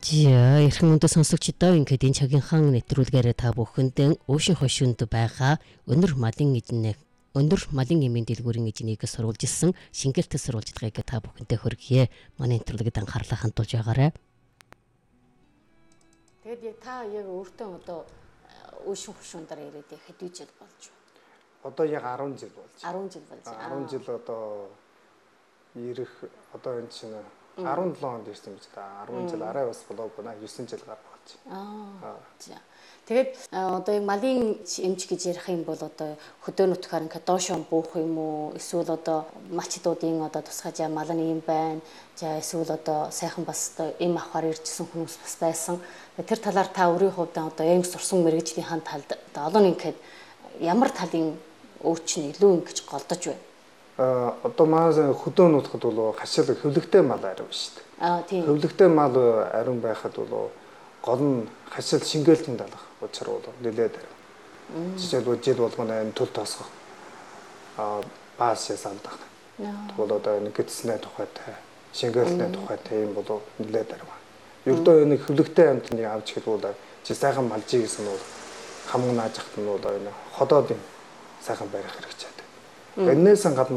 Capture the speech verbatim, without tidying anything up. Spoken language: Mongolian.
За эрхэм өндө сонсогчдоо ингээд энэ цагийнхан нэвтрүүлгээрээ та бүхэнд Өшин хошинд байгаа өнөр малын эзэн өндөр малын эмийн дэлгүүрийн эзнийг сурвалж ирсэн шингэлт сурвалжлагыг та бүхэнтэй хүргье. Манай нэвтрүүлгэд анхаарлаа хандуулж байгаарай. Тэгээд яг та яг өөртөө одоо Өшин хошиндаар ирээд хэдий жил болж байна? Одоо яг арван жил болж. арван жил болж. арван жил одоо ирэх одоо энэ чинь арван долоо онд ирсэн биз дээ. арван жил арай бас болоогүй наа девять жил гар болж. Аа. За. Тэгээд одоо яг малын эмч гэж ярих юм бол одоо хөдөө нутгаар ингээд доошоо буух юм уу? Эсвэл одоо малчдуудын одоо тусгай жаа мал нь юм байна. За эсвэл одоо сайхан бас одоо эм авахар иржсэн хүмүүс бас байсан. Тэр талаар та өөрийн хувьд одоо эмч сурсан мэрэгжлийн хан талд одоо олон ингээд ямар талын өвчин илүү ингэж голдож байна? А одоо маань хөдөө нутгад бол хашил хөвлөгтэй мал ариун шүү дээ. Аа тийм. Хөвлөгтэй мал ариун байхад бол гол нь хашил шингээлтэн далах учир бол нэлээд ариун. Жишээлбэл жил болгоно энэ төл тосгох а баас ясалдах. Тэгвэл одоо энэ гидснээ тухайтай шингээлтний тухайтай юм бол нэлээд ариун. Ердөө энэ хөвлөгтэй амтныг авч хэлбэл чи сайхан малжий гэсэн бол хамаг нааж ахт нь бол энэ ходоодын сайхан барих хэрэгцээтэй. Энээс гадна